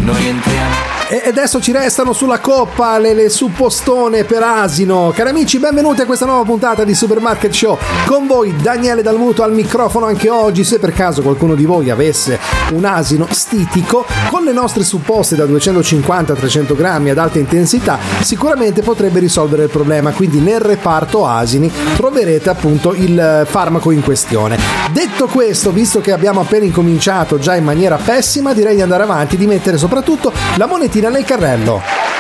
noi entriamo. E adesso ci restano sulla coppa le suppostone per asino. Cari amici, benvenuti a questa nuova puntata di Supermarket Show. Con voi Daniele Dalmuto al microfono anche oggi. Se per caso qualcuno di voi avesse un asino stitico, con le nostre supposte da 250-300 grammi ad alta intensità, sicuramente potrebbe risolvere il problema. Quindi nel reparto asini troverete appunto il farmaco in questione. Detto questo, visto che abbiamo appena incominciato già in maniera pessima, direi di andare avanti, di mettere soprattutto la monetina nel carrello.